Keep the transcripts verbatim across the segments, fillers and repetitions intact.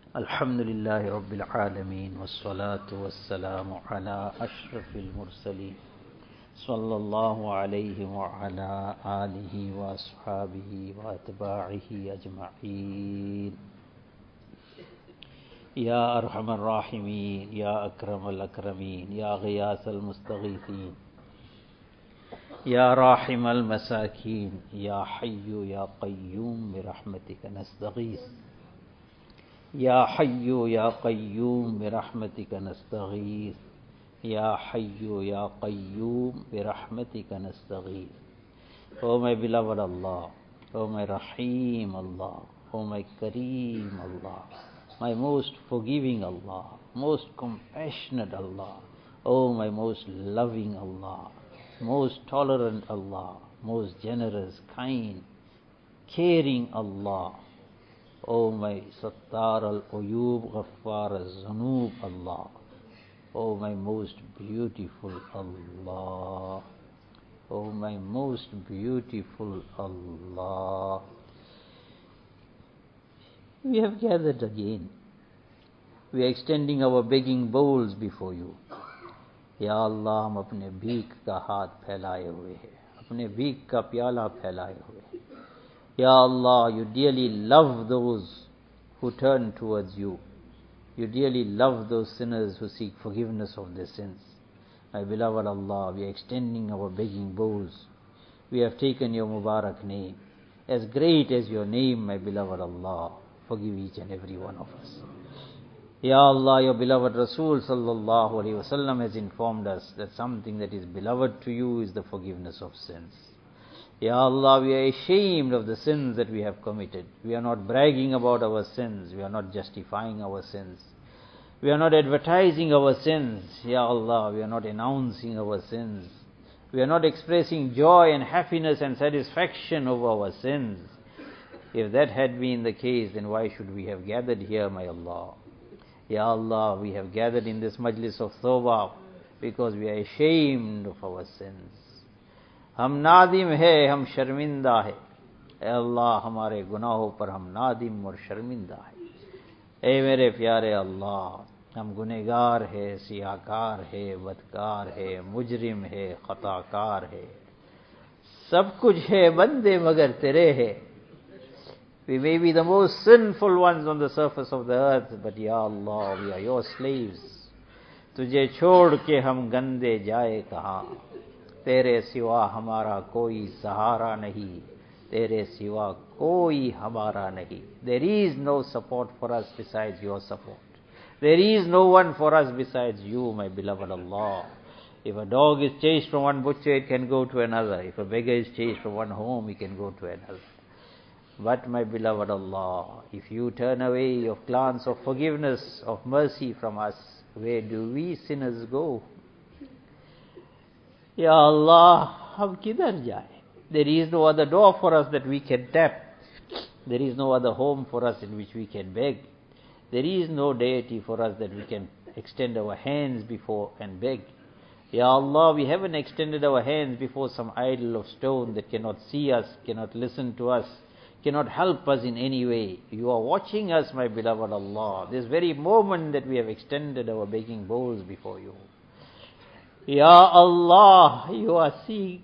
الحمد لله رب العالمين والصلاة والسلام على أشرف المرسلين صلى الله عليه وعلى آله وأصحابه وأتباعه أجمعين. يا أرحم الراحمين يا أكرم الأكرمين يا غياث المستغيثين يا راحم المساكين يا حي يا قيوم برحمتك نستغيث يا حي يا قيوم برحمتك نستغيث يا حي يا قيوم برحمتك نستغيث. O my beloved Allah, O my Rahim Allah, O my Kareem Allah, my most forgiving Allah, most compassionate Allah, O my most loving Allah, most tolerant Allah, most generous, kind, caring Allah, O my Sattar al-Uyub Ghaffar al-Zunub Allah, O my most beautiful Allah, O my most beautiful Allah. We have gathered again. We are extending our begging bowls before you. या अल्लाह हम अपने भीख का हाथ फैलाए हुए हैं, अपने भीख का प्याला फैलाए हुए हैं. Ya Allah, you dearly love those who turn towards you. You dearly love those sinners who seek forgiveness of their sins. My beloved Allah, we are extending our begging bowls. We have taken your Mubarak name. As great as your name, my beloved Allah, forgive each and every one of us. Ya Allah, your beloved Rasul sallallahu alaihi wasallam has informed us that something that is beloved to you is the forgiveness of sins. Ya Allah, we are ashamed of the sins that we have committed. We are not bragging about our sins. We are not justifying our sins. We are not advertising our sins. Ya Allah, we are not announcing our sins. We are not expressing joy and happiness and satisfaction over our sins. If that had been the case, then why should we have gathered here, my Allah? Ya Allah, we have gathered in this majlis of Tawbah because we are ashamed of our sins. हम नादिम है, हम शर्मिंदा है. ए अल्लाह, हमारे गुनाहों पर हम नादिम और शर्मिंदा है. ए मेरे प्यारे अल्लाह, हम गुनहगार है, सियाकार है, बदकार है, मुजरिम है, खताकार है. सब कुछ है बंदे मगर तेरे है. We may be the most sinful ones on the surface of the earth, but Ya Allah, we are your slaves. तुझे छोड़ के हम गंदे जाए कहाँ. तेरे सिवा हमारा कोई सहारा नहीं, तेरे सिवा कोई हमारा नहीं. There is no support for us besides your support. There is no one for us besides you, my beloved Allah. If a dog is chased from one butcher, it can go to another. If a beggar is chased from one home, he can go to another. But my beloved Allah, if you turn away your glance of forgiveness, of mercy from us, where do we sinners go? Ya Allah, hum kidhar jaye? There is no other door for us that we can tap. There is no other home for us in which we can beg. There is no deity for us that we can extend our hands before and beg. Ya Allah, we haven't extended our hands before some idol of stone that cannot see us, cannot listen to us, cannot help us in any way. You are watching us, my beloved Allah. This very moment that we have extended our begging bowls before you. Ya Allah, you are seeing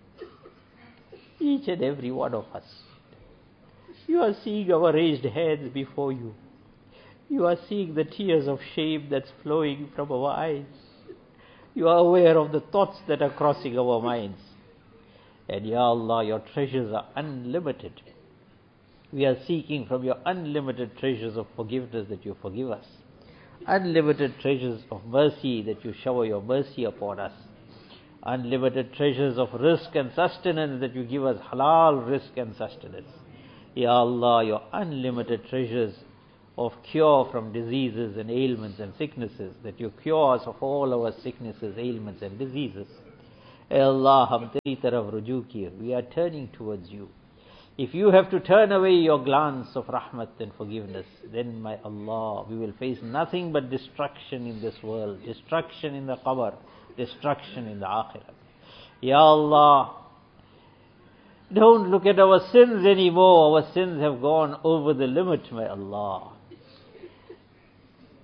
each and every one of us. You are seeing our raised hands before you. You are seeing the tears of shame that's flowing from our eyes. You are aware of the thoughts that are crossing our minds. And Ya Allah, your treasures are unlimited. We are seeking from your unlimited treasures of forgiveness that you forgive us. Unlimited treasures of mercy that you shower your mercy upon us. Unlimited treasures of risk and sustenance that you give us halal risk and sustenance. Ya Allah, your unlimited treasures of cure from diseases and ailments and sicknesses, that you cure us of all our sicknesses, ailments and diseases. Ya Allah, hum teri taraf ruju kiye, we are turning towards you. If you have to turn away your glance of rahmat and forgiveness, then my Allah, we will face nothing but destruction in this world, destruction in the qabr, destruction in the akhirah. Ya Allah, don't look at our sins anymore. Our sins have gone over the limit, my Allah.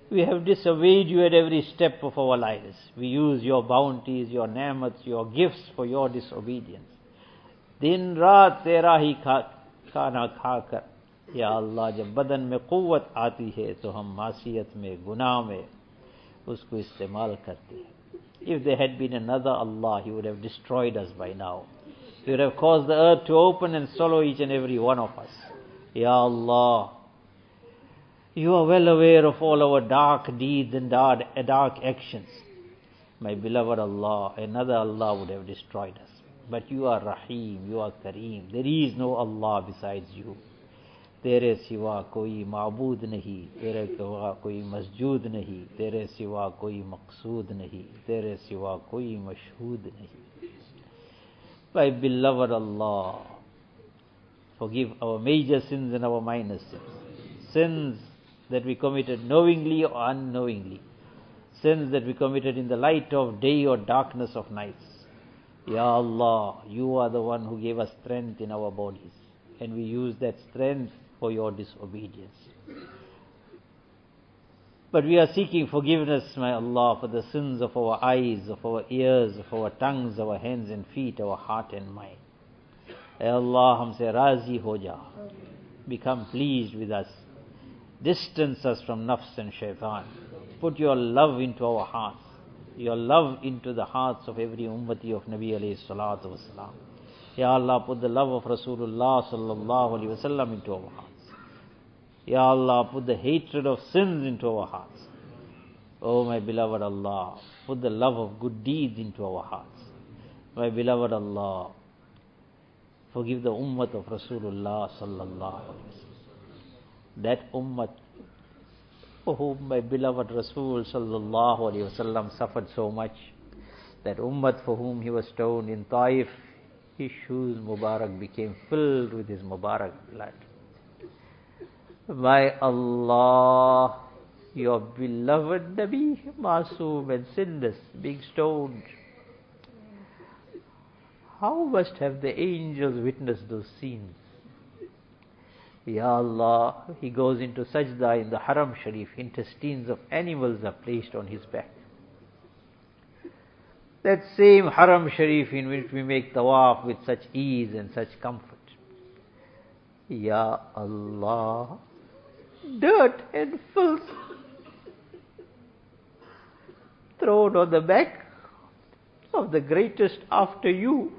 We have disobeyed you at every step of our lives. We use your bounties, your ni'mats, your gifts for your disobedience. दिन रात तेरा ही खा खाना खाकर या अल्लाह जब बदन में कुव्वत आती है तो हम मासियत में गुनाह में उसको इस्तेमाल करते हैं. If there had been another Allah, He would have destroyed us by now. He would have caused the earth to open and swallow each and every one of us. Ya Allah, You are well aware of all our dark deeds and dark, dark actions. My beloved Allah, another Allah would have destroyed us. But You are Rahim, You are Kareem. There is no Allah besides You. तेरे सिवा कोई माबूद नहीं, तेरे सिवा कोई मस्जूद नहीं, तेरे सिवा कोई मकसूद नहीं, तेरे सिवा कोई मशहूद नहीं. My beloved Allah, forgive our major sins and our minor sins. Sins that we committed knowingly or unknowingly. Sins that we committed in the light of day or darkness of nights. Ya Allah, You are the one who gave us strength in our bodies, and we use that strength for Your disobedience. But we are seeking forgiveness, my Allah, for the sins of our eyes, of our ears, of our tongues, our hands and feet, our heart and mind. Ay Allah, humse razi ho ja. Become pleased with us. Distance us from nafs and shaitan. Put Your love into our hearts. Your love into the hearts of every ummati of Nabi alayhi salatu wasalam. Ya Allah, put the love of Rasulullah sallallahu alayhi wasallam into our hearts. Ya Allah, put the hatred of sins into our hearts. Oh my beloved Allah, put the love of good deeds into our hearts. My beloved Allah, forgive the ummah of Rasulullah sallallahu alayhi wasallam. That ummah for whom my beloved Rasul sallallahu alayhi wasallam suffered so much. That ummah for whom he was stoned in Taif, his shoes Mubarak became filled with his Mubarak blood. My Allah, Your beloved Nabi, Masoom and sinless, being stoned. How must have the angels witnessed those scenes? Ya Allah, he goes into sajda in the Haram Sharif. Intestines of animals are placed on his back. That same Haram Sharif in which we make tawaf with such ease and such comfort. Ya Allah, dirt and filth thrown on the back of the greatest after You.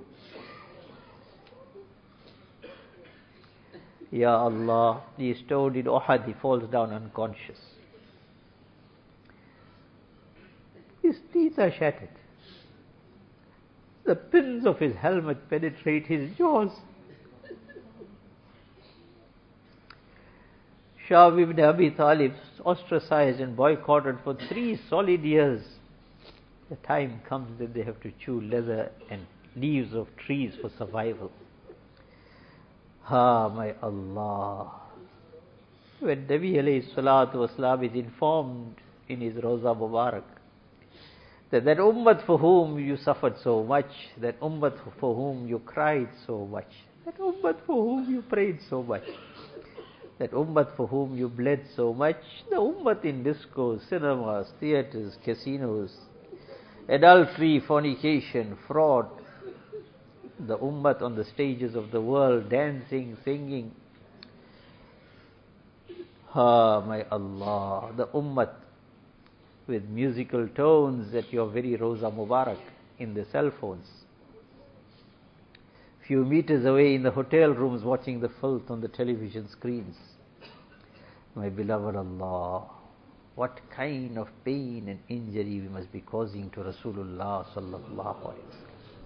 Ya Allah, he is stoned in Uhud, he falls down unconscious. His teeth are shattered. The pins of his helmet penetrate his jaws. Shah ibn Abi Talib, ostracized and boycotted for three solid years. The time comes that they have to chew leather and leaves of trees for survival. Ah, my Allah. When Nabi alayhi salatu wasalam is informed in his Roza Mubarak that that ummah for whom you suffered so much, that ummah for whom you cried so much, that ummah for whom you prayed so much, that ummah for whom you bled so much, the ummah in discos, cinemas, theatres, casinos, adultery, fornication, fraud, the ummah on the stages of the world, dancing, singing. Ah, my Allah, the ummah with musical tones at your very Roza Mubarak in the cell phones. Few meters away in the hotel rooms watching the filth on the television screens. My beloved Allah, what kind of pain and injury we must be causing to Rasulullah sallallahu alaihi wasallam.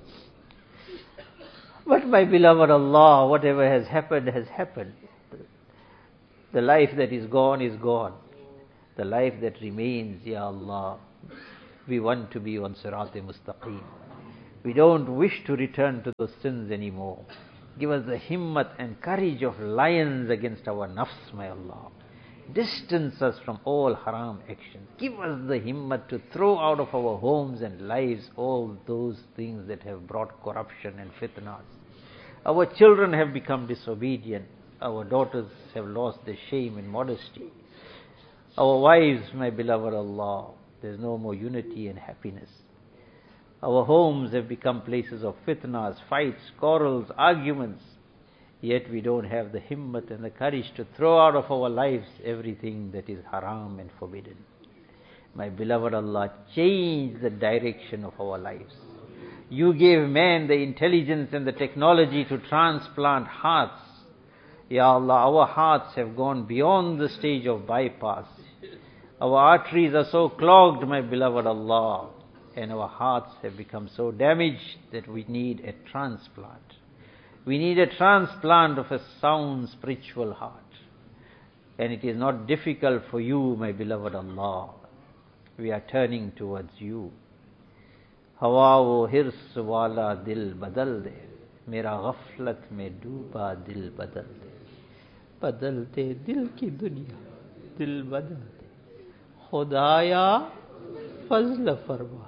But my beloved Allah, whatever has happened has happened. The life that is gone is gone. The life that remains, Ya Allah, we want to be on Sirat-e Mustaqim. We don't wish to return to those sins anymore. Give us the himmat and courage of lions against our nafs, my Allah. Distance us from all haram actions. Give us the himmat to throw out of our homes and lives all those things that have brought corruption and fitnas. Our children have become disobedient. Our daughters have lost their shame and modesty. Our wives, my beloved Allah, there's no more unity and happiness. Our homes have become places of fitnas, fights, quarrels, arguments. Yet we don't have the himmat and the courage to throw out of our lives everything that is haram and forbidden. My beloved Allah, change the direction of our lives. You gave man the intelligence and the technology to transplant hearts. Ya Allah, our hearts have gone beyond the stage of bypass. Our arteries are so clogged, my beloved Allah, and our hearts have become so damaged that we need a transplant. We need a transplant of a sound spiritual heart. And it is not difficult for you, my beloved Allah. We are turning towards you. Hawa wo hirs wala dil badal de, mera ghaflat mein dooba dil badal de. Badal de dil ki dunya, dil badal de. Khudaya fazl farma.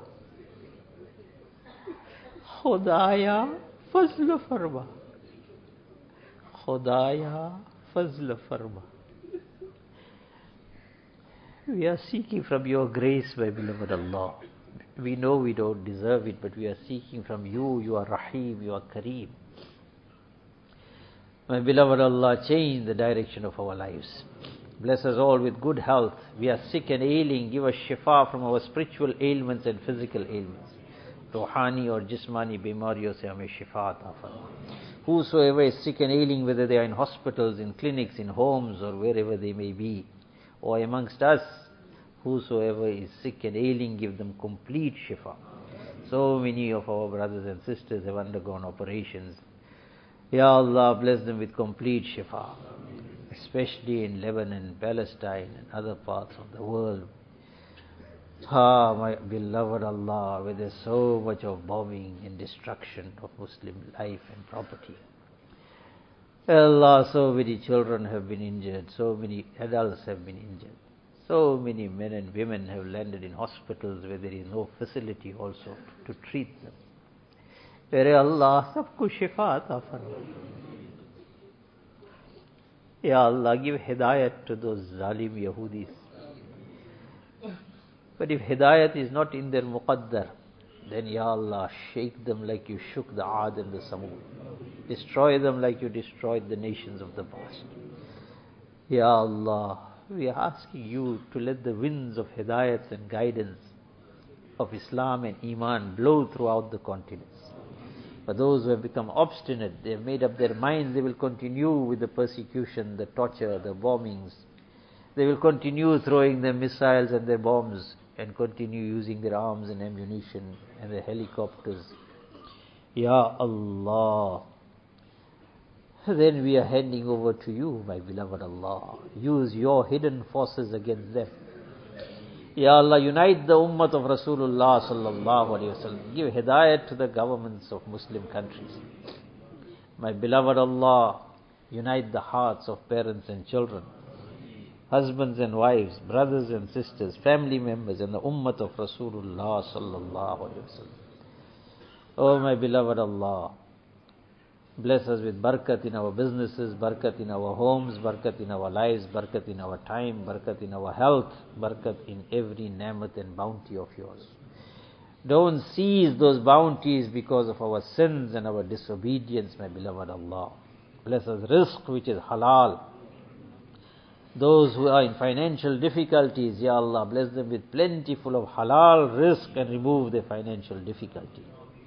Khudaya fazl farma. Khudaya fazl farma. We are seeking from your grace, my beloved Allah. We know we don't deserve it, but we are seeking from you. You are Rahim, you are Kareem. My beloved Allah, change the direction of our lives. Bless us all with good health. We are sick and ailing. Give us shifa from our spiritual ailments and physical ailments. Ruhani or jismani bimariyon se hame shifa ata farma. Whosoever is sick and ailing, whether they are in hospitals, in clinics, in homes, or wherever they may be, or amongst us, whosoever is sick and ailing, give them complete shifa. So many of our brothers and sisters have undergone operations. Ya Allah, bless them with complete shifa, especially in Lebanon, Palestine, and other parts of the world. Ah, my beloved Allah, where there's so much of bombing and destruction of Muslim life and property. Allah, so many children have been injured, so many adults have been injured, so many men and women have landed in hospitals where there is no facility also to treat them. Where Allah, sabko shifa ata farma. Ya Allah, give hidayat to those zalim Yahudis. But if hidayat is not in their muqaddar, then Ya Allah, shake them like you shook the Aad and the Samud. Destroy them like you destroyed the nations of the past. Ya Allah, we are asking you to let the winds of hidayat and guidance of Islam and Iman blow throughout the continents. For those who have become obstinate, they have made up their minds, they will continue with the persecution, the torture, the bombings. They will continue throwing their missiles and their bombs and continue using their arms and ammunition and their helicopters. Ya Allah. Then we are handing over to you, my beloved Allah. Use your hidden forces against them. Ya Allah, unite the ummah of Rasulullah sallallahu alayhi wa sallam. Give hidayat to the governments of Muslim countries. My beloved Allah, unite the hearts of parents and children, husbands and wives, brothers and sisters, family members, and the ummah of Rasulullah sallallahu alayhi wa sallam. Oh my beloved Allah, bless us with barakat in our businesses, barakat in our homes, barakat in our lives, barakat in our time, barakat in our health, barakat in every ni'mat and bounty of yours. Don't seize those bounties because of our sins and our disobedience, my beloved Allah. Bless us rizq which is halal. Those who are in financial difficulties, Ya Allah, bless them with plentiful of halal rizq and remove their financial difficulty.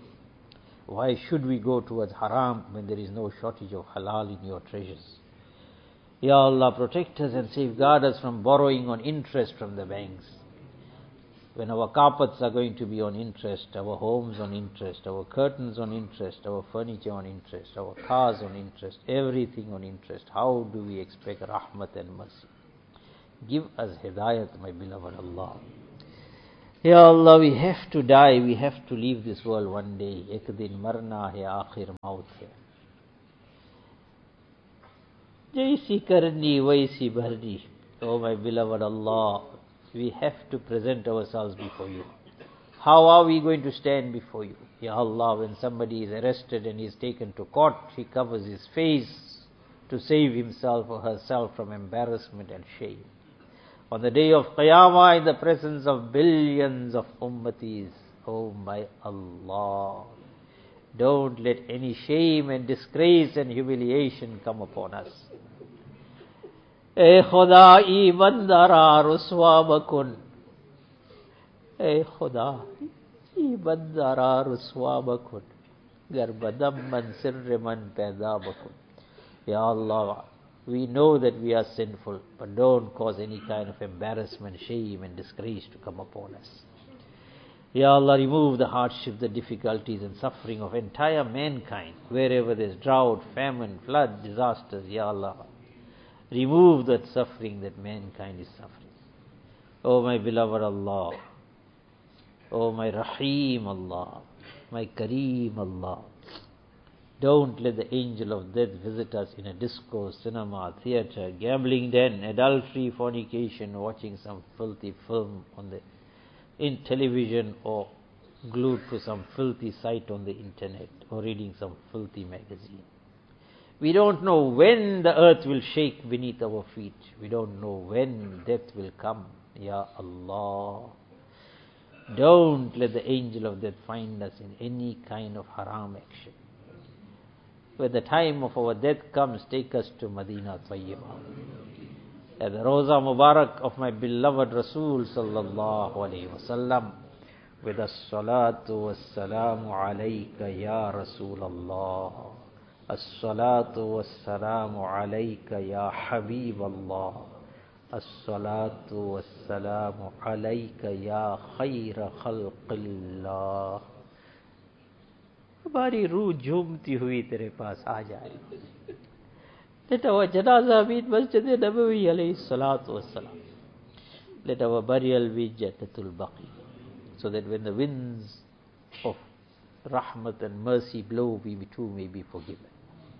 Why should we go towards haram when there is no shortage of halal in your treasures? Ya Allah, protect us and safeguard us from borrowing on interest from the banks. When our carpets are going to be on interest, our homes on interest, our curtains on interest, our furniture on interest, our cars on interest, everything on interest, how do we expect rahmat and mercy? Give us hidayat, my beloved Allah. Ya Allah, we have to die, we have to leave this world one day. Ek din marna hai, aakhir maut hai. Jaisi karni, waisi bharni. Oh my beloved Allah, we have to present ourselves before you. How are we going to stand before you? Ya Allah, when somebody is arrested and is taken to court, he covers his face to save himself or herself from embarrassment and shame. On the day of Qiyamah, in the presence of billions of ummatis, oh my Allah, don't let any shame and disgrace and humiliation come upon us. اے خدا ای بندارا رسوا بکن اے خدا ای بندارا رسوا بکن گر بدم من سر من پیدا بکن. Ya Allah, we know that we are sinful, but don't cause any kind of embarrassment, shame and disgrace to come upon us. Ya Allah, remove the hardship, the difficulties and suffering of entire mankind. Wherever there is drought, famine, flood, disasters, Ya Allah, remove that suffering that mankind is suffering. Oh my beloved Allah, oh my Rahim Allah, my Kareem Allah, don't let the angel of death visit us in a disco, cinema, theatre, gambling den, adultery, fornication, watching some filthy film on the in television, or glued to some filthy site on the internet, or reading some filthy magazine. We don't know when the earth will shake beneath our feet. We don't know when death will come. Ya Allah, don't let the angel of death find us in any kind of haram action. When the time of our death comes, take us to Madinah Tayyibah, at the Roza Mubarak of my beloved Rasul sallallahu alayhi wa sallam, with as-salatu was-salamu alayka ya Rasulallah, as-salatu was-salamu alayka ya Habib Allah, as-salatu was-salamu alayka ya khayra khalqillah. हमारी रूह झूमती हुई तेरे पास आ जाए. Let our janaza be in Masjid Nabawi alayhi salatu wassalam. Let our burial be Jannatul Baqi, so that when the winds of rahmat and mercy blow, we too may be forgiven.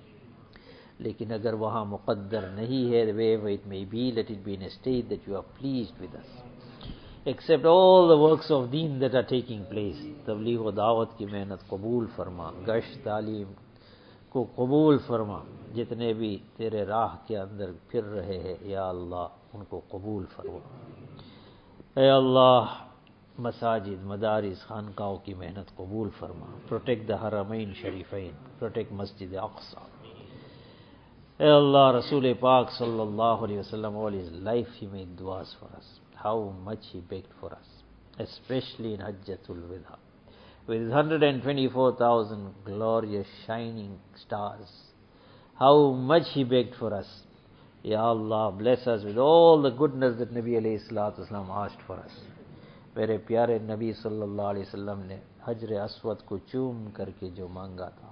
लेकिन अगर वहाँ मुक़द्दर नहीं है, wherever it may be, let it be in a state that you are pleased with us. Accept all the works of deen that are taking place. तबलीग व दावत की मेहनत कबूल फरमा, गश्त तालीम को कबूल फरमा. जितने भी तेरे राह के अंदर फिर रहे हैं, या अल्लाह उनको कबूल फरमा. ए अल्लाह, मसाजिद, मदारिस, खानकाओं की मेहनत कबूल फरमा. Protect the Haramain Sharifain, protect Masjid Aqsa. A Allah, Rasul Pak sallallahu alayhi wa sallam, all his life he made duas for us. How much he begged for us, especially in Hajjatul Wida, with one hundred twenty-four thousand glorious shining stars. How much he begged for us. Ya Allah, bless us with all the goodness that Nabi alayhi salatu wasalam asked for us. मेरे प्यारे नबी सल्लल्लाहु अलैहि वसल्लम ने हजर Aswad को चूम करके जो मांगा था,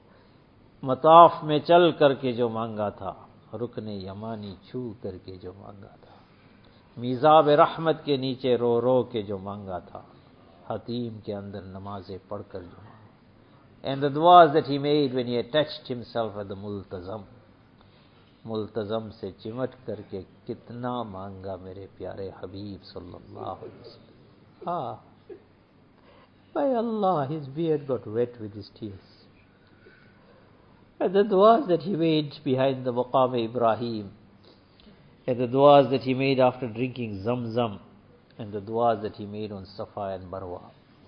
मताफ में चल करके जो मांगा था, रुकने यमानी छू करके जो मांगा था, मीज़ाब रहमत के नीचे रो रो के जो मांगा था, हतीम के अंदर नमाजें पढ़कर जो मांगा, and the duas that he made when he attached himself at the multazam, मुल्तज़म से चिमट करके कितना मांगा मेरे प्यारे हबीब सल्लल्लाहु अलैहि वसल्लम. Ah, by Allah, his beard got wet with his tears. And the duas that he made behind the Maqam Ibrahim, and the duas that he made after drinking Zamzam, and the duas that he made on Safa and Marwa,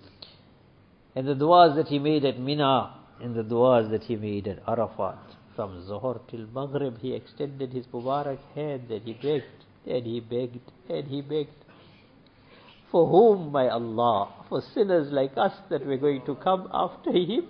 and the duas that he made at Mina, and the duas that he made at Arafat. From Zuhr till Maghrib, he extended his Mubarak hand and he begged, and he begged, and he begged. For whom, my Allah? For sinners like us that we're going to come after him?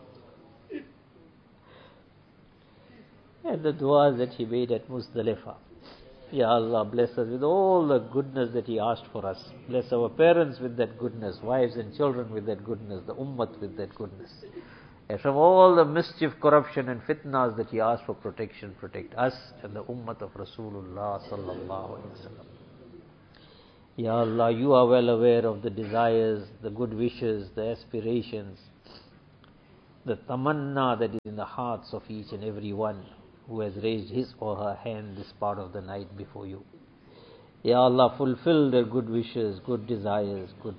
And the duas that he made at Muzdalifah. Ya Allah, bless us with all the goodness that he asked for us. Bless our parents with that goodness, wives and children with that goodness, the ummah with that goodness. And from all the mischief, corruption and fitnas that he asked for protection, protect us and the ummah of Rasulullah sallallahu alaihi wasallam. Ya Allah, you are well aware of the desires, the good wishes, the aspirations, the tamanna that is in the hearts of each and every one who has raised his or her hand this part of the night before you. Ya Allah, fulfill their good wishes, good desires, good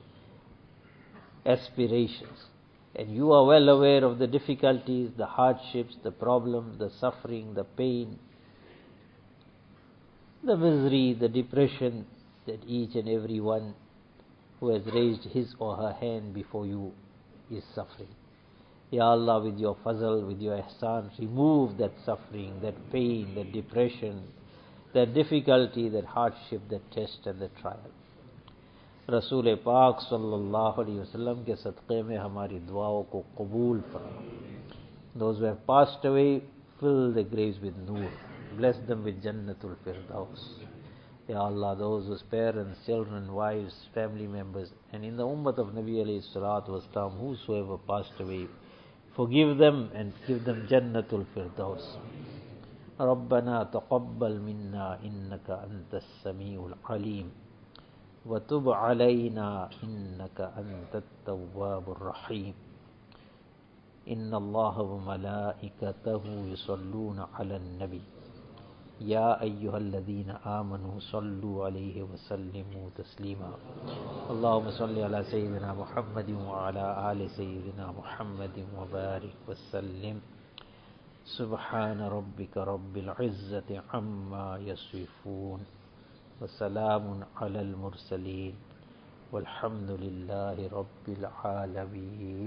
aspirations. And you are well aware of the difficulties, the hardships, the problems, the suffering, the pain the misery, the depression that each and every one who has raised his or her hand before you is suffering. Ya Allah, with your fazl, with your ihsan, remove that suffering, that pain, that depression, that difficulty, that hardship, that test and that trial. रसूल पाक सल्लल्लाहु अलैहि वसल्लम के सदक़े में हमारी दुआओं को कबूल फरमा. Those who have passed away, fill the graves with nur. Bless them with Jannatul Firdaus. Ya Allah, those whose parents, children, wives, family members, and in the ummah of Nabi alayhi salatu wasalam, whosoever passed away, forgive them and give them Jannatul Firdaus. ربنا تقبل منا إنك أنت السميع العليم وتب علينا إنك أنت التواب الرحيم إن الله وملائكته يصلون على النبي يا أيها الذين آمنوا صلوا عليه وسلموا تسليما اللهم صل على سيدنا محمد وعلى آل سيدنا محمد وبارك وسلم سبحان ربك رب العزة عما يصفون وسلام على المرسلين والحمد لله رب العالمين.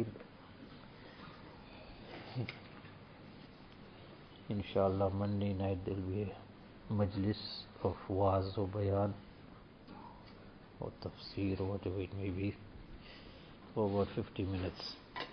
Inshallah, Monday night there will be a majlis of waz or bayan or tafsir or whatever it may be for about fifty minutes.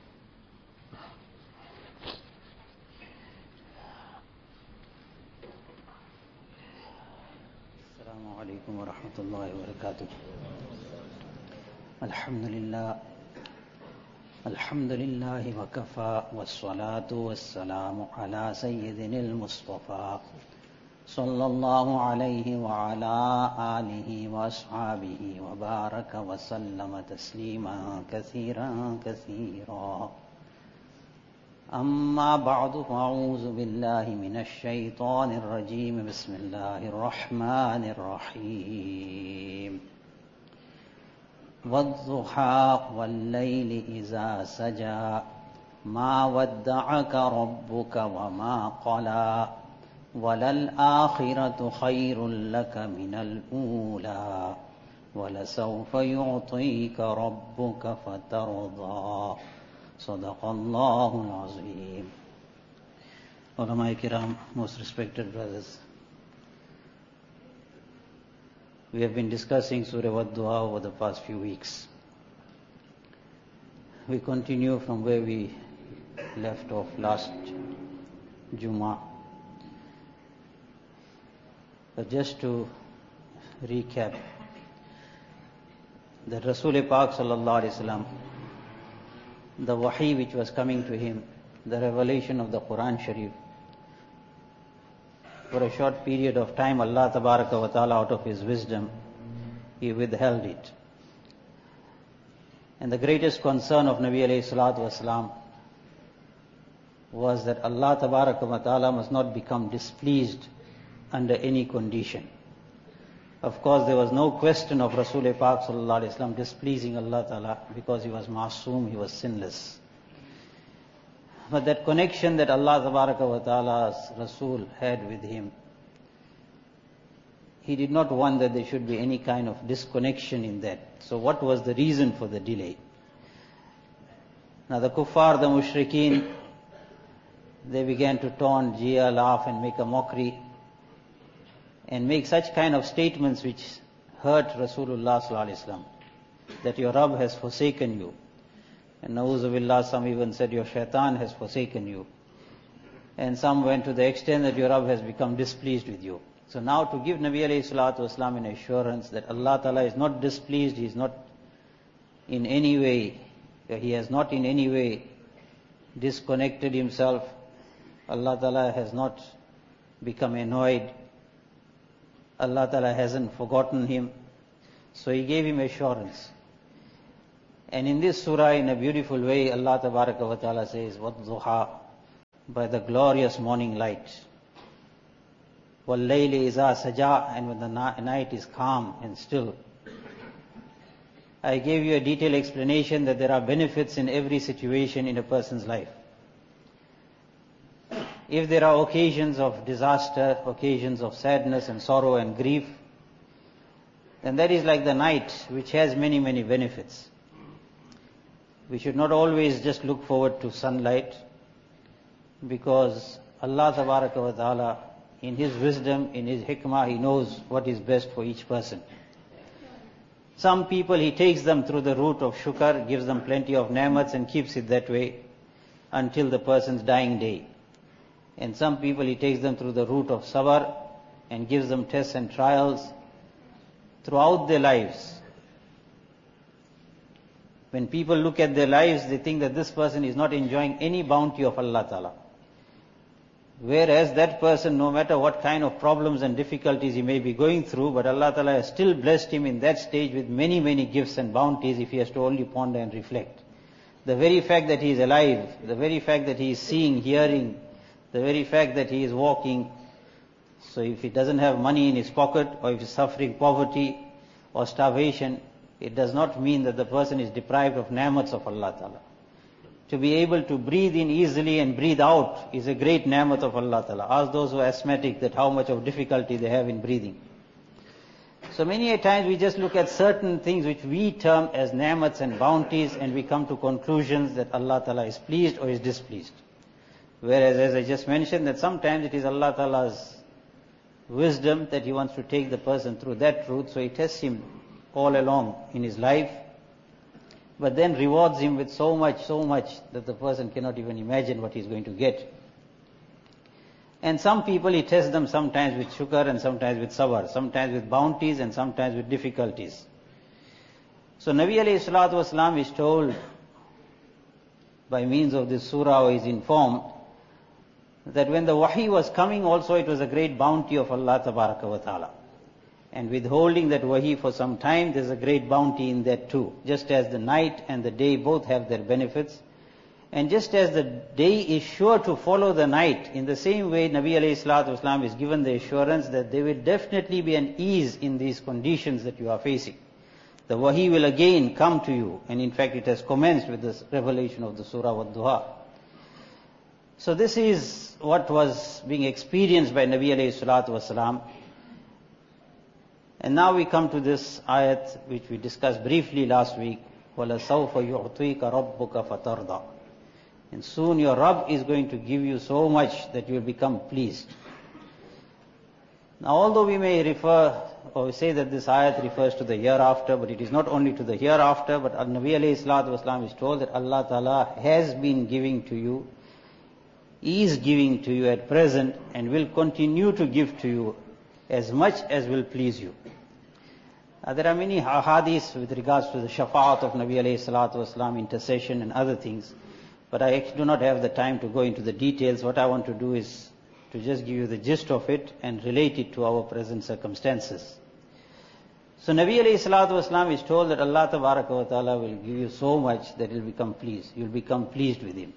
Assalamu alaikum wa rahmatullahi wa barakatuh. Alhamdulillah. الحمد لله وكفى والصلاة والسلام على سيدنا المصطفى صلى الله عليه وعلى آله وأصحابه وبارك وسلم تسليما كثيرا كثيرا. أما بعد فأعوذ بالله من الشيطان الرجيم بسم الله الرحمن الرحيم. والضحى والليل إذا سجى ما ودعك ربك وما قلى وللآخرة خير لك من الأولى ولسوف يعطيك ربك فترضى. صدق الله العظيم. Ulama Kiram, most respected brothers, we have been discussing Surah Wad-Duha over the past few weeks. We continue from where we left off last Jummah. But just to recap, that Rasul Pak Sallallahu Alaihi Wasallam, the wahi which was coming to him, the revelation of the Quran Sharif, for a short period of time, Allah Tabaraka wa Ta'ala, out of His wisdom, He withheld it. And the greatest concern of Nabi alayhi salatu wasalam was that Allah Tabaraka wa Ta'ala must not become displeased under any condition. Of course, there was no question of Rasul Pak Sallallahu Alaihi Wasallam displeasing Allah Ta'ala because he was masoom, he was sinless. But that connection that Allah Tabaraka wa Ta'ala's Rasul had with him, he did not want that there should be any kind of disconnection in that. So what was the reason for the delay? Now the kuffar, the mushrikeen, they began to taunt, jeer, laugh and make a mockery and make such kind of statements which hurt Rasulullah Sallallahu Alaihi Wasallam, that your Rabb has forsaken you. And Na'udhu Billah, some even said your shaitan has forsaken you. And some went to the extent that your Rabb has become displeased with you. So now to give Nabi alayhi salatu wasalam an assurance that Allah Ta'ala is not displeased, He is not in any way, He has not in any way disconnected Himself. Allah Ta'ala has not become annoyed. Allah Ta'ala hasn't forgotten Him. So He gave him assurance. And in this surah, in a beautiful way, Allah Tabaraka wa Ta'ala says, وَالضُّحَى, by the glorious morning light. وَاللَّيْلِ إِذَا سَجَى, and when the night is calm and still. I gave you a detailed explanation that there are benefits in every situation in a person's life. if there are occasions of disaster, occasions of sadness and sorrow and grief, then that is like the night, which has many, many benefits. We should not always just look forward to sunlight, because Allah Tabaraka wa Ta'ala, in His wisdom, in His hikmah, He knows what is best for each person. Some people, He takes them through the route of shukr, gives them plenty of ni'mats and keeps it that way until the person's dying day. And some people, He takes them through the route of sabr and gives them tests and trials throughout their lives. When people look at their lives, they think that this person is not enjoying any bounty of Allah Ta'ala. Whereas that person, no matter what kind of problems and difficulties he may be going through, but Allah Ta'ala has still blessed him in that stage with many, many gifts and bounties if he has to only ponder and reflect. The very fact that he is alive, the very fact that he is seeing, hearing, the very fact that he is walking. So if he doesn't have money in his pocket, or if he is suffering poverty or starvation, it does not mean that the person is deprived of ni'mats of Allah Ta'ala. To be able to breathe in easily and breathe out is a great ni'mat of Allah Ta'ala. Ask those who are asthmatic that how much of difficulty they have in breathing. So many a times we just look at certain things which we term as ni'mats and bounties, and we come to conclusions that Allah Ta'ala is pleased or is displeased. Whereas, as I just mentioned, that sometimes it is Allah Ta'ala's wisdom that He wants to take the person through that route, so He tests him all along in his life, but then rewards him with so much, so much that the person cannot even imagine what he's going to get. And some people, He tests them sometimes with shukr and sometimes with sabr, sometimes with bounties and sometimes with difficulties. So Nabi alayhi salatu wasalam is told by means of this surah, or is informed that when the wahi was coming also, it was a great bounty of Allah Tabaraka wa Ta'ala. And withholding that wahi for some time, there's a great bounty in that too. Just as the night and the day both have their benefits. And just as the day is sure to follow the night, in the same way Nabi alayhi salatu wasalam is given the assurance that there will definitely be an ease in these conditions that you are facing. The wahi will again come to you, and in fact it has commenced with this revelation of the surah Wad-Duha. So this is what was being experienced by Nabi alayhi salatu wasalam. And now we come to this ayat which we discussed briefly last week. وَلَسَوْفَ يُعْطِيكَ رَبُّكَ فَتَرْضَى. And soon your Rabb is going to give you so much that you will become pleased. Now although we may refer or say that this ayat refers to the hereafter, but it is not only to the hereafter, but Nabi alayhi salatu wasalam is told that Allah Ta'ala has been giving to you, is giving to you at present, and will continue to give to you as much as will please you. Uh, there are many hadiths with regards to the shafa'at of Nabi alayhi salatu wasalam, intercession and other things, but I actually do not have the time to go into the details. What I want to do is to just give you the gist of it and relate it to our present circumstances. So Nabi alayhi salatu wasalam is told that Allah Tabaraka wa Ta'ala will give you so much that you'll become pleased. You'll become pleased with Him.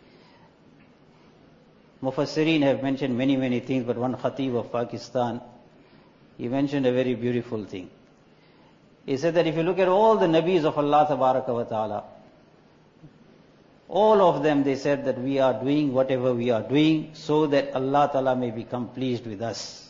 Mufassirin have mentioned many, many things, but one khatib of Pakistan, he mentioned a very beautiful thing. He said that if you look at all the Nabis of Allah Tabaraka wa Ta'ala, all of them, they said that we are doing whatever we are doing so that Allah Ta'ala may become pleased with us.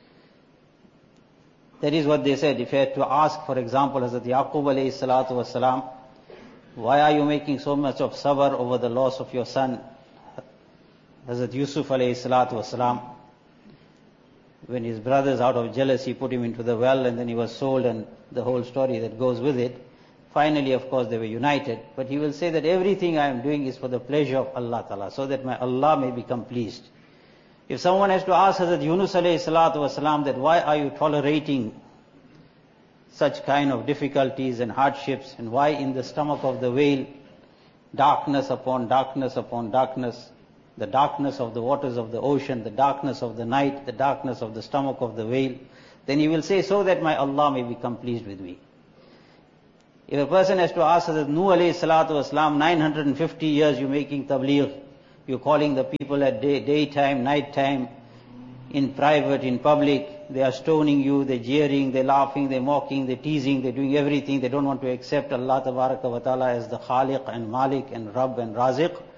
That is what they said. If you had to ask, for example, Hazrat Yaqub alayhi salatu wasalam, why are you making so much of sabr over the loss of your son? Hazrat Yusuf alayhi salatu wasalam, when his brothers out of jealousy put him into the well and then he was sold and the whole story that goes with it. Finally, of course, they were united. But he will say that everything I am doing is for the pleasure of Allah Ta'ala, so that my Allah may become pleased. If someone has to ask Hazrat Yunus alayhi salatu wasalam that why are you tolerating such kind of difficulties and hardships, and why in the stomach of the whale, darkness upon darkness upon darkness, the darkness of the waters of the ocean, the darkness of the night, the darkness of the stomach of the whale, then he will say, so that my Allah may become pleased with me. If a person has to ask Hazrat Nuh alayhi salatu wasalam, nine hundred fifty years you're making tabligh, you're calling the people at day, daytime, nighttime, in private, in public, they are stoning you, they're jeering, they're laughing, they're mocking, they're teasing, they're doing everything, they don't want to accept Allah Tabaraka wa Ta'ala as the Khaliq and Malik and Rabb and Raziq,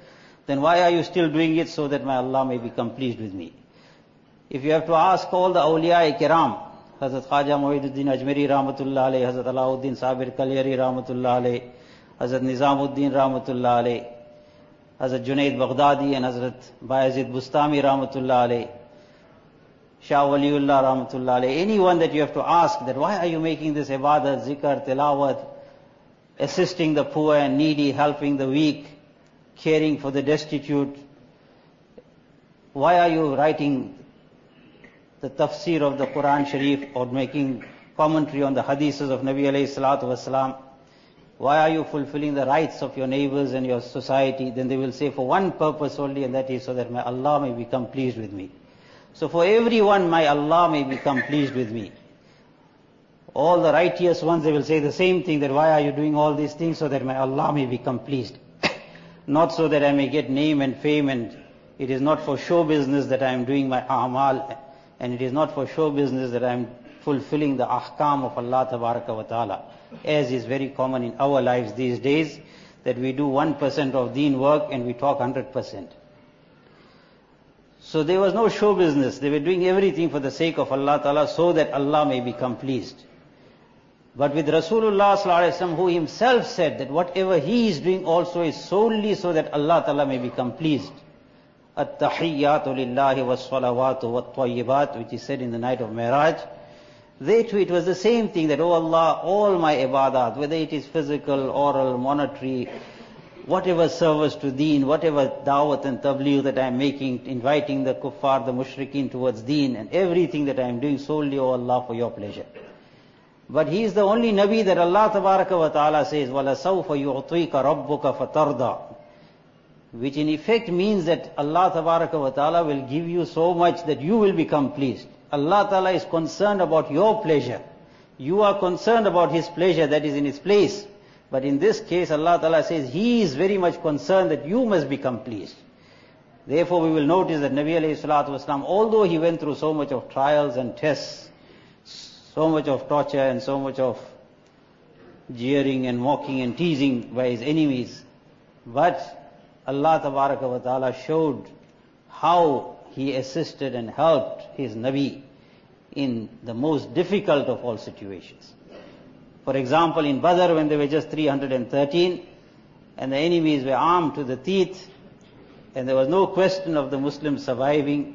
then why are you still doing it? So that my Allah may become pleased with me. If you have to ask all the awliya kiram, Hazrat Khaja Mu'iduddin Ajmeri Rahmatullah alayhi, Hazrat Alauddin Sabir Kalyari Rahmatullah alayhi, Hazrat Nizamuddin Rahmatullah alayhi, Hazrat Junaid Baghdadi and Hazrat Bayazid Bustami Rahmatullah alayhi, Shah Waliullah Rahmatullah alayhi, anyone that you have to ask that why are you making this ibadat, zikr, tilawat, assisting the poor and needy, helping the weak, caring for the destitute, why are you writing the tafsir of the Quran Sharif or making commentary on the hadiths of Nabi alayhi salatu wasalam? Why are you fulfilling the rights of your neighbors and your society? Then they will say for one purpose only, and that is so that my Allah may become pleased with me. So for everyone, my Allah may become pleased with me. All the righteous ones, they will say the same thing, that why are you doing all these things? So that my Allah may become pleased. Not so that I may get name and fame, and it is not for show business that I am doing my a'mal, and it is not for show business that I am fulfilling the ahkam of Allah Tabaraka wa Ta'ala, as is very common in our lives these days, that we do one percent of deen work and we talk one hundred percent. So there was no show business. They were doing everything for the sake of Allah Ta'ala, so that Allah may become pleased. But with Rasulullah Sallallahu Alaihi Wasallam, who himself said that whatever he is doing also is solely so that Allah Ta'ala may become pleased. At-tahiyyatu lillahi was-salawatu wat-tayyibat, which is said in the night of Mi'raj. They too, it was the same thing, that, oh Allah, all my ibadat, whether it is physical, oral, monetary, whatever service to deen, whatever da'wat and tabligh that I am making, inviting the kuffar, the mushrikeen towards deen, and everything that I am doing solely, oh Allah, for your pleasure. But he is the only Nabi that Allah Tabaraka wa Ta'ala says, وَلَسَوْفَ يُعْطِيكَ رَبُّكَ فَتَرْضَى, which in effect means that Allah Tabaraka wa Ta'ala will give you so much that you will become pleased. Allah Ta'ala is concerned about your pleasure. You are concerned about His pleasure, that is in His place. But in this case, Allah Ta'ala says He is very much concerned that you must become pleased. Therefore we will notice that Nabi alayhi salatu wasalam, although he went through so much of trials and tests, so much of torture and so much of jeering and mocking and teasing by his enemies, but Allah Tabaraka wa Ta'ala showed how He assisted and helped His Nabi in the most difficult of all situations. For example, in Badr, when there were just three hundred thirteen, and the enemies were armed to the teeth, and there was no question of the Muslims surviving,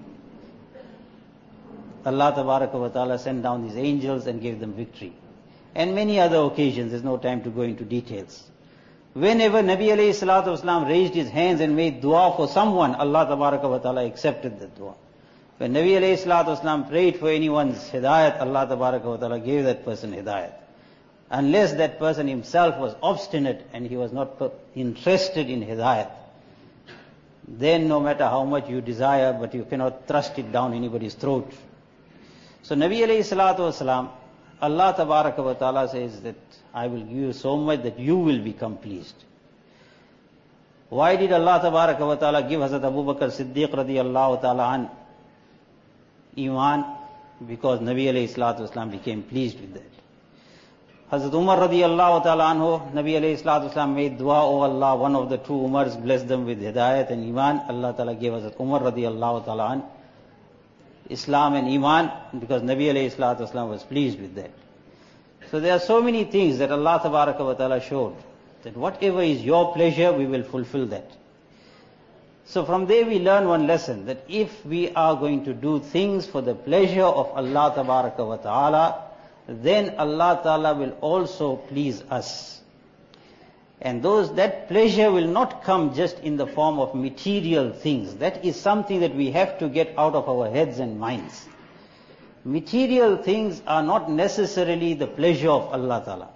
Allah Tabaraka wa Ta'ala sent down these angels and gave them victory. And many other occasions, there's no time to go into details. Whenever Nabi alayhi salatu wasalam raised his hands and made dua for someone, Allah Tabaraka wa Ta'ala accepted the dua. When Nabi alayhi salatu wasalam prayed for anyone's hidayat, Allah Tabaraka wa Ta'ala gave that person hidayat. Unless that person himself was obstinate and he was not interested in hidayat, then no matter how much you desire, but you cannot thrust it down anybody's throat. So Nabi alayhi salatu wasalam, Allah Tabaraka wa Ta'ala says that I will give you so much that you will become pleased. Why did Allah Tabaraka wa Ta'ala give Hazrat Abu Bakr Siddiq radiyallahu ta'ala an Iman? Because Nabi alayhi salatu wasalam became pleased with that. Hazrat Umar radiyallahu ta'ala anhu, Nabi alayhi salatu wasalam made dua, oh Allah, one of the two Umars, bless them with hidayat and Iman. Allah Ta'ala gave Hazrat Umar radiyallahu ta'ala an Islam and Iman, because Nabi alayhi salatu wasalam was pleased with that. So there are so many things that Allah Tabaraka wa Ta'ala showed, that whatever is your pleasure, we will fulfill that. So from there we learn one lesson, that if we are going to do things for the pleasure of Allah Tabaraka wa Ta'ala, then Allah Ta'ala will also please us. And those, that pleasure will not come just in the form of material things. That is something that we have to get out of our heads and minds. Material things are not necessarily the pleasure of Allah Ta'ala.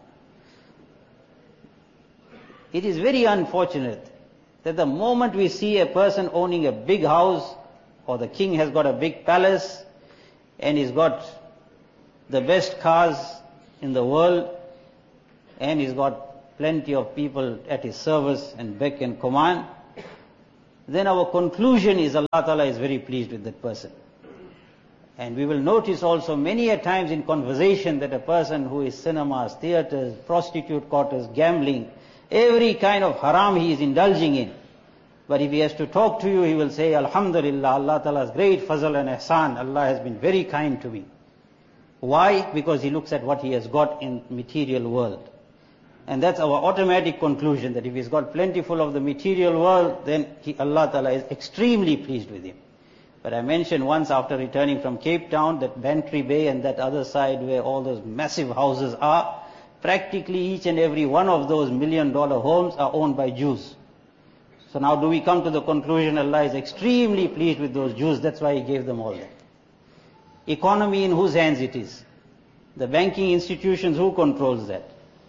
It is very unfortunate that the moment we see a person owning a big house, or the king has got a big palace, and he's got the best cars in the world, and he's got plenty of people at his service and beck and command, then our conclusion is Allah Ta'ala is very pleased with that person. And we will notice also many a times in conversation that a person who is cinemas, theatres, prostitute quarters, gambling, every kind of haram he is indulging in, But if he has to talk to you, he will say, Alhamdulillah, Allah Ta'ala's great fazl and ihsan, Allah has been very kind to me. Why? Because he looks at what he has got in material world. And that's our automatic conclusion, that if he's got plentiful of the material world, then he, Allah Ta'ala is extremely pleased with him. But I mentioned once after returning from Cape Town that Bantry Bay and that other side where all those massive houses are, practically each and every one of those million dollar homes are owned by Jews. So now do we come to the conclusion Allah is extremely pleased with those Jews, that's why He gave them all that. Economy, in whose hands it is? The banking institutions, who controls that?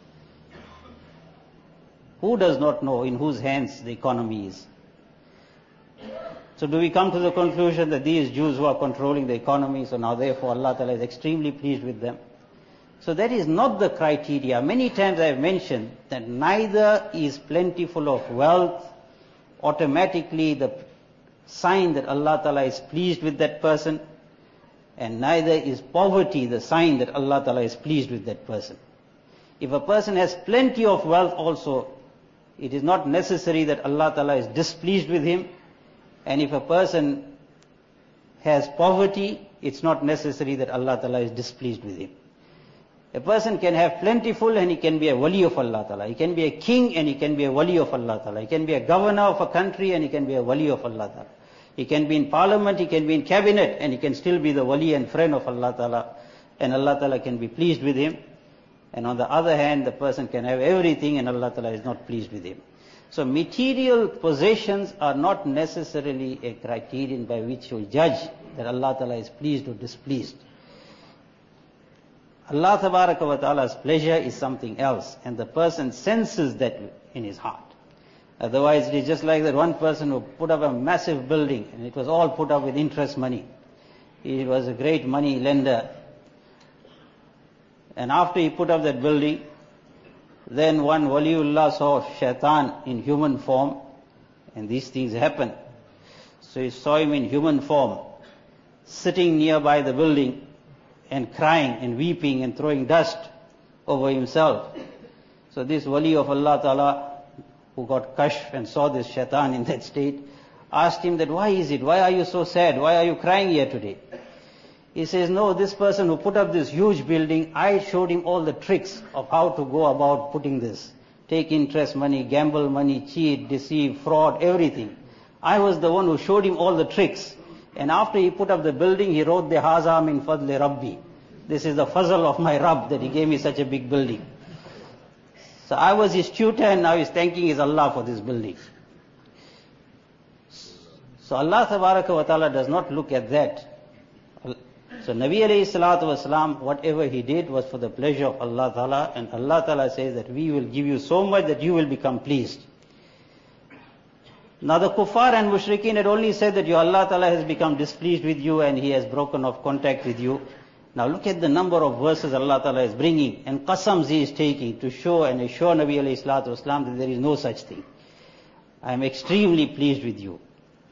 Who does not know in whose hands the economy is? So do we come to the conclusion that these Jews who are controlling the economy, so now therefore Allah Ta'ala is extremely pleased with them? So that is not the criteria. Many times I have mentioned that neither is plentiful of wealth automatically the sign that Allah Ta'ala is pleased with that person, and neither is poverty the sign that Allah Ta'ala is pleased with that person. If a person has plenty of wealth also, it is not necessary that Allah Ta'ala is displeased with him, and if a person has poverty, it's not necessary that Allah Ta'ala is displeased with him. A person can have plentiful and he can be a wali of Allah Ta'ala. He can be a king and he can be a wali of Allah Ta'ala. He can be a governor of a country and he can be a wali of Allah Ta'ala. He can be in parliament, he can be in cabinet, and he can still be the wali and friend of Allah Ta'ala. And Allah Ta'ala can be pleased with him. And on the other hand, the person can have everything and Allah Ta'ala is not pleased with him. So material possessions are not necessarily a criterion by which you judge that Allah Ta'ala is pleased or displeased. Allah Tabaraka wa Ta'ala's pleasure is something else, and the person senses that in his heart. Otherwise it is just like that one person who put up a massive building and it was all put up with interest money. He was a great money lender. And after he put up that building, then one waliullah saw shaitan in human form, and these things happen. So he saw him in human form, sitting nearby the building and crying and weeping and throwing dust over himself. So this wali of Allah Ta'ala, who got kashf and saw this shaitan in that state, asked him that, why is it? Why are you so sad? Why are you crying here today? He says, no, this person who put up this huge building, I showed him all the tricks of how to go about putting this. Take interest money, gamble money, cheat, deceive, fraud, everything. I was the one who showed him all the tricks. And after he put up the building, he wrote the Haza min fadli Rabbi. This is the fazl of my Rabb that he gave me such a big building. So I was his tutor and now he's thanking his Allah for this building. So Allah Tabaraka wa Ta'ala does not look at that. So Nabi alayhi salatu wasalam, whatever he did was for the pleasure of Allah Ta'ala, and Allah Ta'ala says that we will give you so much that you will become pleased. Now the kuffar and mushrikeen had only said that your Allah Ta'ala has become displeased with you and He has broken off contact with you. Now look at the number of verses Allah Ta'ala is bringing, and qasams He is taking to show and assure Nabi alayhi salatu wasalam that there is no such thing. I am extremely pleased with you.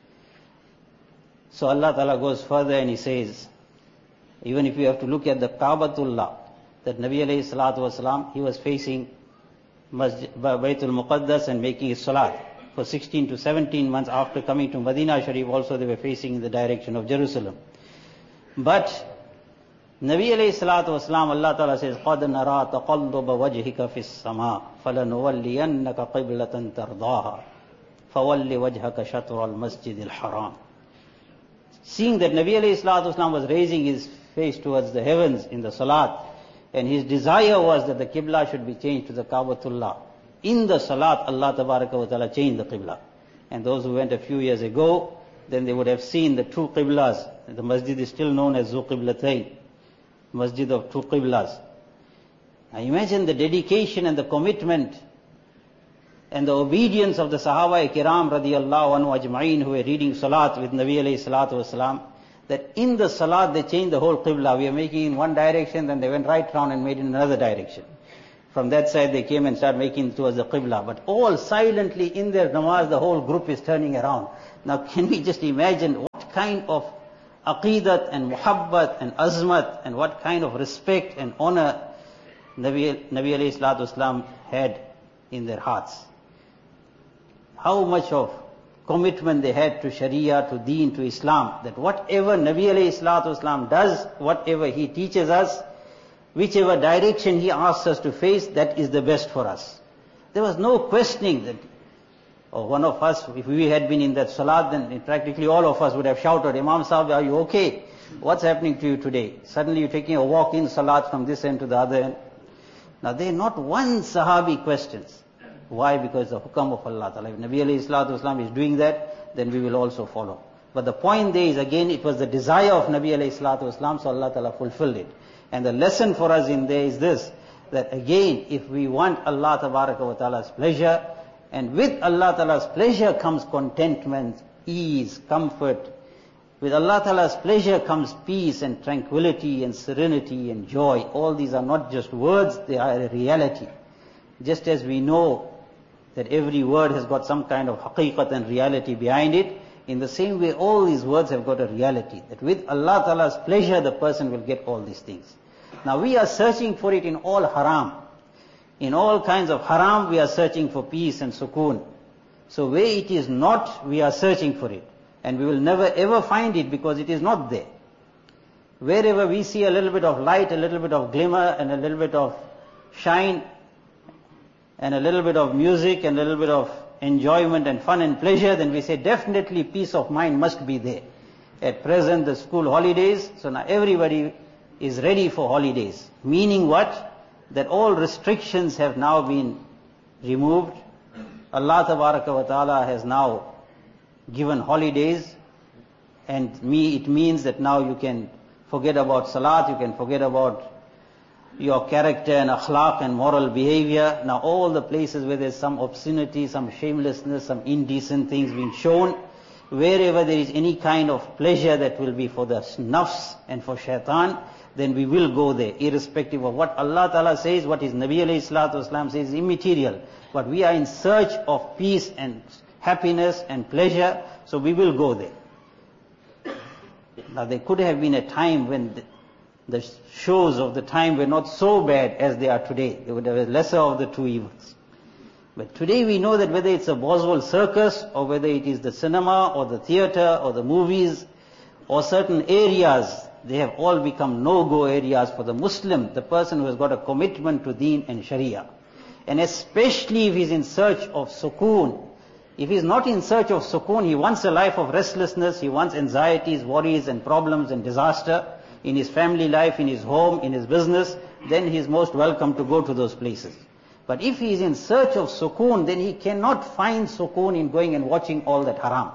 So Allah Ta'ala goes further and He says, even if you have to look at the Kaabatullah, that Nabi alayhi salatu wasalam, he was facing Masjid, Baytul Muqaddas and making his salat. For sixteen to seventeen months after coming to Madinah Sharif also they were facing in the direction of Jerusalem. But Nabi alayhi salatu wasalam, Allah Ta'ala says, قَدْ نَرَى تَقَلُّبَ وَجْهِكَ فِي السَّمَاءِ فَلَنُوَلِّيَنَّكَ قِبْلَةً تَرْضَاهَا فَوَلِّ وَجْهَكَ شَطْرَ الْمَسْجِدِ الْحَرَامِ. Seeing that Nabi alayhi salatu wasalam was raising his face towards the heavens in the salat, and his desire was that the Qibla should be changed to the Kaabatullah. In the salat, Allah Tabaraka wa Ta'ala changed the Qibla. And those who went a few years ago, then they would have seen the two Qiblas. The masjid is still known as Zu Qiblatayn, Masjid of two Qiblas. Now imagine the dedication and the commitment and the obedience of the Sahaba Kiram radiyallahu anhu ajma'in who were reading salat with Nabi alayhi salatu wasalam, that in the salat they changed the whole Qibla. We are making in one direction, then they went right round and made in another direction. From that side they came and started making towards the Qibla. But all silently in their namaz, the whole group is turning around. Now can we just imagine what kind of aqidat and muhabbat and azmat and what kind of respect and honor Nabi, Nabi alayhi salatu wasalam had in their hearts. How much of commitment they had to Sharia, to Deen, to Islam, that whatever Nabi alayhi salatu wasalam does, whatever he teaches us, whichever direction he asks us to face, that is the best for us. There was no questioning that, or one of us, if we had been in that salat, then practically all of us would have shouted, Imam Sahib, are you okay? What's happening to you today? Suddenly you're taking a walk in salat from this end to the other end. Now there not one Sahabi questions. Why? Because the hukam of Allah Ta'ala. If Nabi alayhi salatu wasalam is doing that, then we will also follow. But the point there is, again, it was the desire of Nabi alayhi salatu wasalam, so Allah Ta'ala fulfilled it. And the lesson for us in there is this, that again, if we want Allah Tabaraka wa Ta'ala's pleasure, and with Allah Ta'ala's pleasure comes contentment, ease, comfort. With Allah Ta'ala's pleasure comes peace and tranquility and serenity and joy. All these are not just words, they are a reality. Just as we know that every word has got some kind of haqiqat and reality behind it, in the same way all these words have got a reality. That with Allah Ta'ala's pleasure the person will get all these things. Now we are searching for it in all haram. In all kinds of haram we are searching for peace and sukoon. So where it is not, we are searching for it. And we will never ever find it because it is not there. Wherever we see a little bit of light, a little bit of glimmer, and a little bit of shine, and a little bit of music, and a little bit of enjoyment and fun and pleasure, then we say definitely peace of mind must be there. At present the school holidays, so now everybody is ready for holidays. Meaning what? That all restrictions have now been removed. Allah Tabaraka wa Ta'ala has now given holidays, and me it means that now you can forget about salat, you can forget about your character and akhlaq and moral behavior. Now all the places where there's some obscenity, some shamelessness, some indecent things being shown, wherever there is any kind of pleasure that will be for the nafs and for shaitan, then we will go there, irrespective of what Allah Ta'ala says, what His Nabi alayhi salatu wasalam says is immaterial. But we are in search of peace and happiness and pleasure, so we will go there. Now there could have been a time when the, the shows of the time were not so bad as they are today. They would have a lesser of the two evils. But today we know that whether it's a Boswell circus, or whether it is the cinema, or the theatre, or the movies, or certain areas, they have all become no-go areas for the Muslim, the person who has got a commitment to Deen and Sharia. And especially if he's in search of sukoon. If he's not in search of sukoon, he wants a life of restlessness, he wants anxieties, worries and problems and disaster in his family life, in his home, in his business, then he is most welcome to go to those places. But if he is in search of sukoon, then he cannot find sukoon in going and watching all that haram.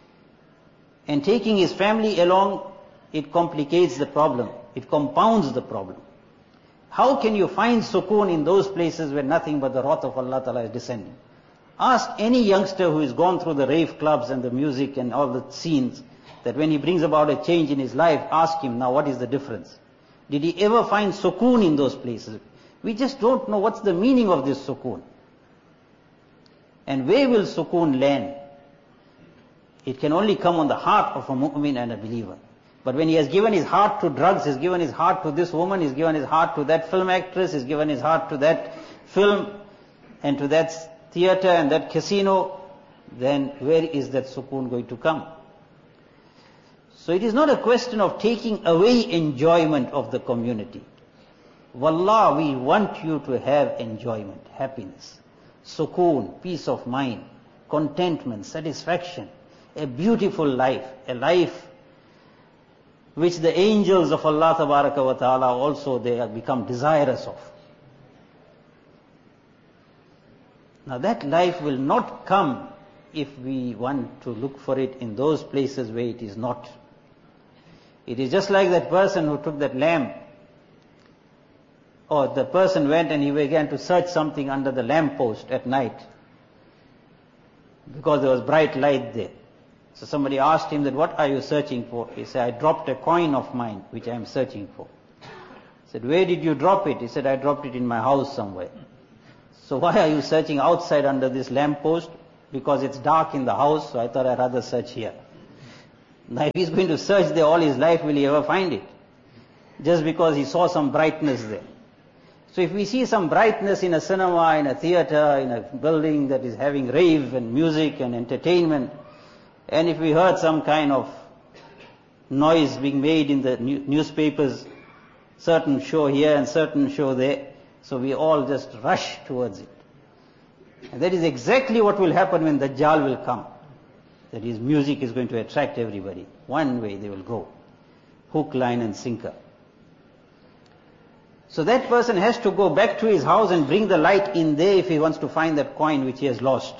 And taking his family along, it complicates the problem. It compounds the problem. How can you find sukoon in those places where nothing but the wrath of Allah Ta'ala is descending? Ask any youngster who has gone through the rave clubs and the music and all the scenes, that when he brings about a change in his life, ask him, now what is the difference? Did he ever find sukoon in those places? We just don't know what's the meaning of this sukoon. And where will sukoon land? It can only come on the heart of a mu'min and a believer. But when he has given his heart to drugs, he's given his heart to this woman, he's given his heart to that film actress, he's given his heart to that film and to that theatre and that casino, then where is that sukoon going to come? So it is not a question of taking away enjoyment of the community. Wallah, we want you to have enjoyment, happiness, sukoon, peace of mind, contentment, satisfaction, a beautiful life, a life which the angels of Allah Tabaraka wa Ta'ala also they have become desirous of. Now that life will not come if we want to look for it in those places where it is not. It is just like that person who took that lamp, or the person went and he began to search something under the lamp post at night because there was bright light there. So somebody asked him that, what are you searching for? He said, I dropped a coin of mine which I am searching for. He said, where did you drop it? He said, I dropped it in my house somewhere. So why are you searching outside under this lamp post? Because it's dark in the house, so I thought I'd rather search here. Now if he's going to search there all his life, will he ever find it? Just because he saw some brightness there. So if we see some brightness in a cinema, in a theatre, in a building that is having rave and music and entertainment, And if we heard some kind of noise being made in the new newspapers, certain show here and certain show there, so we all just rush towards it. And that is exactly what will happen when Dajjal will come. That is, music is going to attract everybody. One way they will go. Hook, line and sinker. So that person has to go back to his house and bring the light in there if he wants to find that coin which he has lost.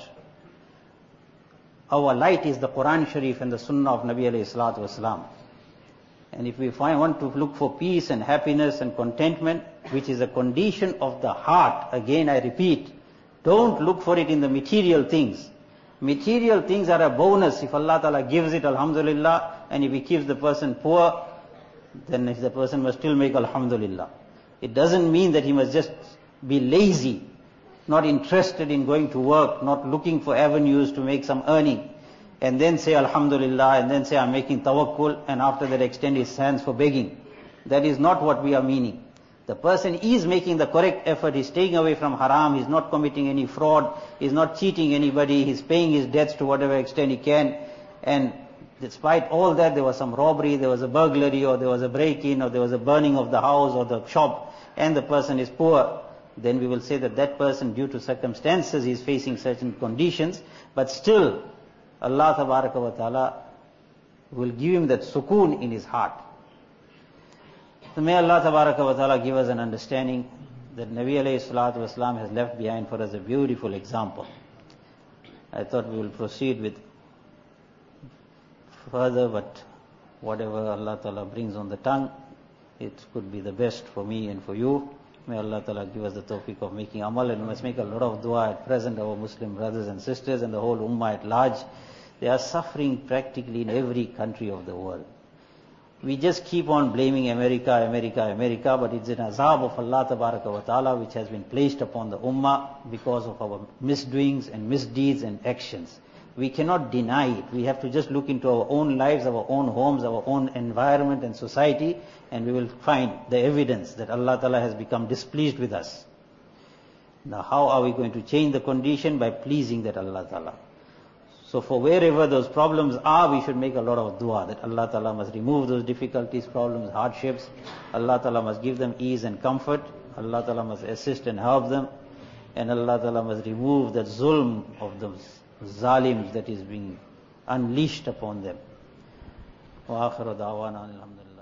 Our light is the Quran Sharif and the Sunnah of Nabi alayhi salatu wasalam. And if we find, want to look for peace and happiness and contentment, which is a condition of the heart, again I repeat, don't look for it in the material things. Material things are a bonus. If Allah Ta'ala gives it, alhamdulillah, and if He keeps the person poor, then the person must still make alhamdulillah. It doesn't mean that he must just be lazy, not interested in going to work, not looking for avenues to make some earning, and then say alhamdulillah, and then say I'm making tawakkul, and after that extend his hands for begging. That is not what we are meaning. The person is making the correct effort, he's staying away from haram, he's not committing any fraud, he's not cheating anybody, he's paying his debts to whatever extent he can, and despite all that there was some robbery, there was a burglary, or there was a break-in, or there was a burning of the house or the shop, and the person is poor, then we will say that that person, due to circumstances, is facing certain conditions, but still Allah Tabaraka wa Ta'ala will give him that sukoon in his heart. So may Allah Tabaraka wa Ta'ala give us an understanding that Nabi alayhi salatu wasalam has left behind for us a beautiful example. I thought we will proceed with further, but whatever Allah Ta'ala brings on the tongue, it could be the best for me and for you. May Allah Ta'ala give us the tawfiq of making amal, and we must make a lot of dua at present, our Muslim brothers and sisters and the whole ummah at large. They are suffering practically in every country of the world. We just keep on blaming America, America, America, but it's an azab of Allah Tabaraka wa Ta'ala which has been placed upon the ummah because of our misdoings and misdeeds and actions. We cannot deny it. We have to just look into our own lives, our own homes, our own environment and society, and we will find the evidence that Allah Ta'ala has become displeased with us. Now how are we going to change the condition? By pleasing that Allah Ta'ala. So for wherever those problems are, we should make a lot of dua that Allah Ta'ala must remove those difficulties, problems, hardships. Allah Ta'ala must give them ease and comfort. Allah Ta'ala must assist and help them. And Allah Ta'ala must remove that zulm of those zalims that is being unleashed upon them. Wa akhiru da'wana alhamdulillah.